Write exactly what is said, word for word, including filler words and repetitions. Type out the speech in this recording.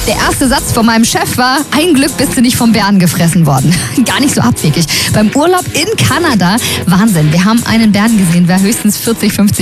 Der erste Satz von meinem Chef war, ein Glück bist du nicht vom Bären gefressen worden. Gar nicht so abwegig. Beim Urlaub in Kanada, Wahnsinn, wir haben einen Bären gesehen, wer höchstens vierzig, fünfzig